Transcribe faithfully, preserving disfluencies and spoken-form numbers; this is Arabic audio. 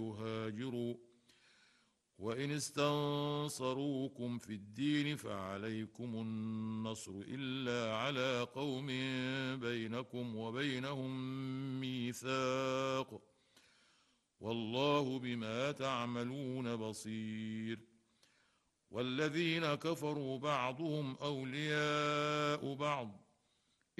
يهاجروا وإن استنصروكم في الدين فعليكم النصر إلا على قوم بينكم وبينهم ميثاق والله بما تعملون بصير. والذين كفروا بعضهم أولياء بعض